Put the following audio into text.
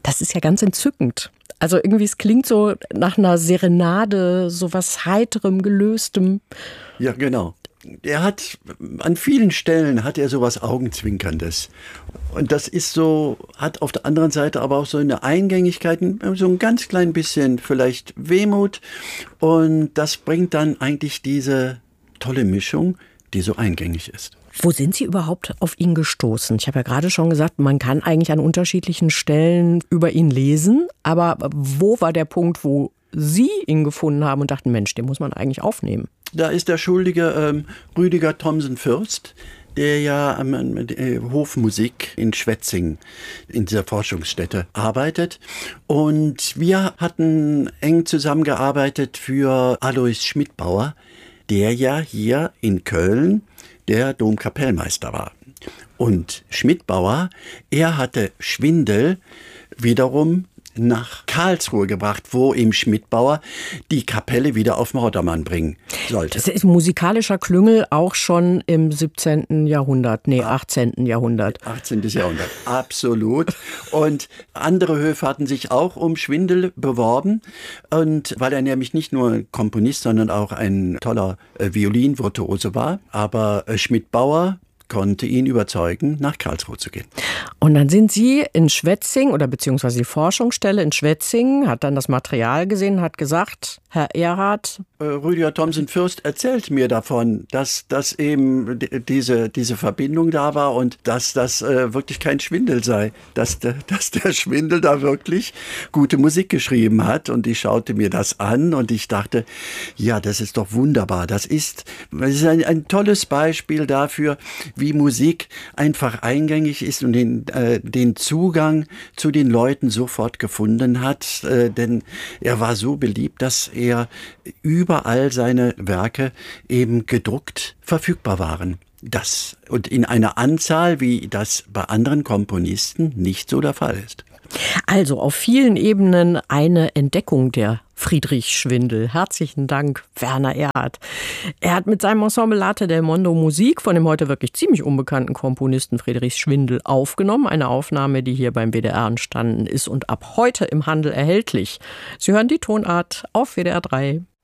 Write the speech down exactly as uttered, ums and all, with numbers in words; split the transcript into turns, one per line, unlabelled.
Das ist ja ganz entzückend. Also irgendwie, es klingt so nach einer Serenade, so was Heiterem, Gelöstem.
Ja, genau. Er hat, an vielen Stellen hat er so was Augenzwinkerndes. Und das ist so, hat auf der anderen Seite aber auch so eine Eingängigkeit, so ein ganz klein bisschen vielleicht Wehmut. Und das bringt dann eigentlich diese tolle Mischung, die so eingängig ist.
Wo sind Sie überhaupt auf ihn gestoßen? Ich habe ja gerade schon gesagt, man kann eigentlich an unterschiedlichen Stellen über ihn lesen. Aber wo war der Punkt, wo Sie ihn gefunden haben und dachten, Mensch, den muss man eigentlich aufnehmen?
Da ist der Schuldige ähm, Rüdiger Thomsen-Fürst, der ja am ähm, Hofmusik in Schwetzingen in dieser Forschungsstätte arbeitet. Und wir hatten eng zusammengearbeitet für Alois Schmidbauer, der ja hier in Köln der Domkapellmeister war. Und Schmidbauer, er hatte Schwindel wiederum nach Karlsruhe gebracht, wo ihm Schmidbauer die Kapelle wieder auf Vordermann bringen sollte.
Das ist musikalischer Klüngel auch schon im siebzehnten Jahrhundert, nee, achtzehnten Jahrhundert.
achtzehnten Jahrhundert, absolut. Und andere Höfe hatten sich auch um Schwindel beworben. Und weil er nämlich nicht nur Komponist, sondern auch ein toller äh, Violinvirtuose war. Aber äh, Schmidbauer konnte ihn überzeugen, nach Karlsruhe zu gehen.
Und dann sind Sie in Schwetzingen oder beziehungsweise die Forschungsstelle in Schwetzingen, hat dann das Material gesehen, hat gesagt, Herr Erhardt.
Äh, Rüdiger Thomsen-Fürst erzählt mir davon, dass, dass eben d- diese, diese Verbindung da war und dass das äh, wirklich kein Schwindel sei. Dass, de, dass der Schwindel da wirklich gute Musik geschrieben hat. Und ich schaute mir das an und ich dachte, ja, das ist doch wunderbar. Das ist, das ist ein, ein tolles Beispiel dafür, wie Musik einfach eingängig ist und den, äh, den Zugang zu den Leuten sofort gefunden hat. Äh, denn er war so beliebt, dass er überall seine Werke eben gedruckt verfügbar waren. Das und in einer Anzahl, wie das bei anderen Komponisten nicht so der Fall ist.
Also auf vielen Ebenen eine Entdeckung der Friedrich-Schwindel. Herzlichen Dank, Werner Erhardt. Er hat mit seinem Ensemble L'Arte del Mondo Musik von dem heute wirklich ziemlich unbekannten Komponisten Friedrich Schwindel aufgenommen. Eine Aufnahme, die hier beim W D R entstanden ist und ab heute im Handel erhältlich. Sie hören die Tonart auf W D R drei.